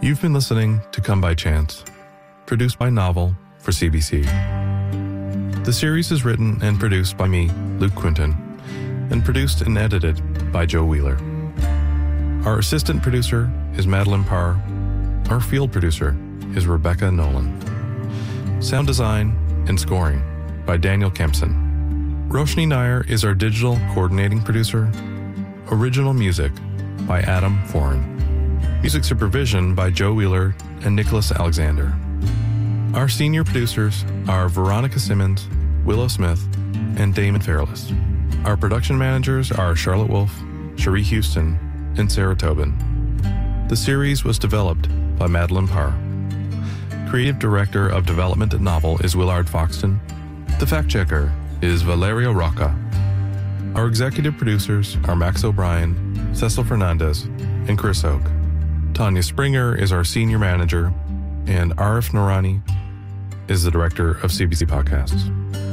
You've been listening to Come By Chance, produced by Novel for CBC. The series is written and produced by me, Luke Quinton, and produced and edited by Joe Wheeler. Our assistant producer is Madeline Parr. Our field producer is Rebecca Nolan. Sound design and scoring by Daniel Kempson. Roshni Nair is our digital coordinating producer. Original music by Adam Foran. Music supervision by Joe Wheeler and Nicholas Alexander. Our senior producers are Veronica Simmons, Willow Smith, and Damon Fairless. Our production managers are Charlotte Wolfe, Cherie Houston, and Sarah Tobin. The series was developed by Madeline Parr. Creative Director of Development at Novel is Willard Foxton. The fact checker is Valerio Rocca. Our executive producers are Max O'Brien, Cecil Fernandez, and Chris Oak. Tanya Springer is our senior manager, and Arif Noorani is the director of CBC Podcasts.